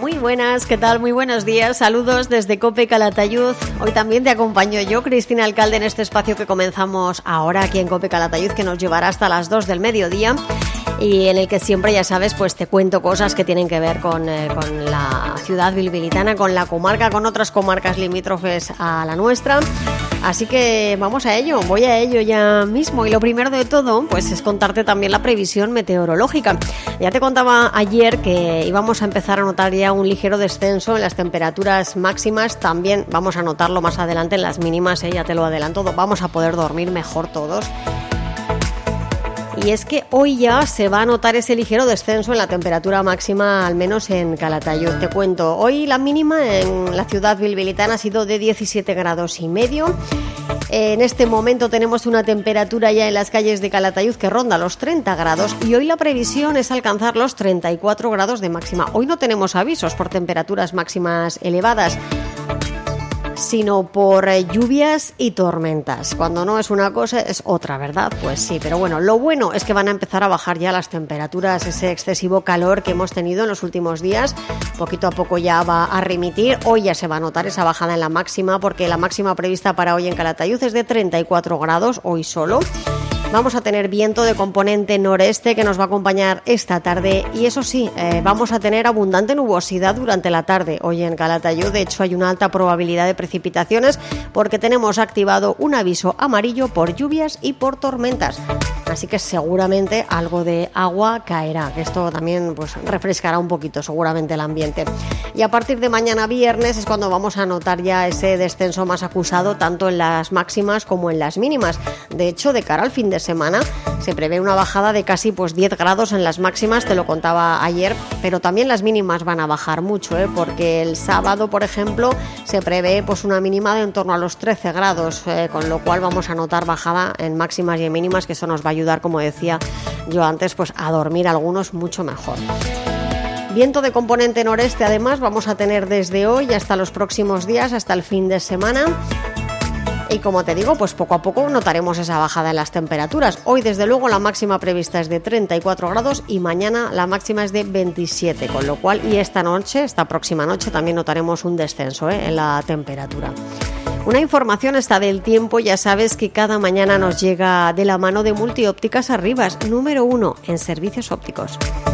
Muy buenas, ¿qué tal? Muy buenos días, saludos desde COPE Calatayud. Hoy también te acompaño yo, Cristina Alcalde, en este espacio que comenzamos ahora aquí en COPE Calatayud, que nos llevará hasta las 2 del mediodía y en el que siempre, ya sabes, pues te cuento cosas que tienen que ver con la ciudad bilbilitana, con la comarca, con otras comarcas limítrofes a la nuestra. Así que vamos a ello, voy a ello ya mismo. Y lo primero de todo, pues es contarte también la previsión meteorológica. Ya te contaba ayer que íbamos a empezar a notar ya un ligero descenso en las temperaturas máximas. También vamos a notarlo más adelante en las mínimas, ya te lo adelanto. Vamos a poder dormir mejor todos. Y es que hoy ya se va a notar ese ligero descenso en la temperatura máxima, al menos en Calatayud. Te cuento, hoy la mínima en la ciudad bilbilitana ha sido de 17,5 grados. En este momento tenemos una temperatura ya en las calles de Calatayud que ronda los 30 grados y hoy la previsión es alcanzar los 34 grados de máxima. Hoy no tenemos avisos por temperaturas máximas elevadas, sino por lluvias y tormentas. Cuando no es una cosa es otra, ¿verdad? Pues sí, pero bueno, lo bueno es que van a empezar a bajar ya las temperaturas, ese excesivo calor que hemos tenido en los últimos días, poquito a poco ya va a remitir. Hoy ya se va a notar esa bajada en la máxima, porque la máxima prevista para hoy en Calatayud es de 34 grados, hoy solo. Vamos a tener viento de componente noreste que nos va a acompañar esta tarde y eso sí, vamos a tener abundante nubosidad durante la tarde hoy en Calatayud. De hecho, hay una alta probabilidad de precipitaciones porque tenemos activado un aviso amarillo por lluvias y por tormentas. Así que seguramente algo de agua caerá, que esto también pues refrescará un poquito seguramente el ambiente. Y a partir de mañana viernes es cuando vamos a notar ya ese descenso más acusado tanto en las máximas como en las mínimas. De hecho, de cara al fin de semana se prevé una bajada de casi 10 grados en las máximas, te lo contaba ayer, pero también las mínimas van a bajar mucho, porque el sábado, por ejemplo, se prevé una mínima de en torno a los 13 grados, con lo cual vamos a notar bajada en máximas y en mínimas, que eso nos va a ayudar, como decía yo antes, a dormir algunos mucho mejor. Viento de componente noreste, además, vamos a tener desde hoy hasta los próximos días, hasta el fin de semana. Y como te digo, poco a poco notaremos esa bajada en las temperaturas. Hoy, desde luego, la máxima prevista es de 34 grados y mañana la máxima es de 27, con lo cual, y esta próxima noche, también notaremos un descenso en la temperatura. Una información esta del tiempo, ya sabes que cada mañana nos llega de la mano de Multiópticas Arribas, número 1 en servicios ópticos.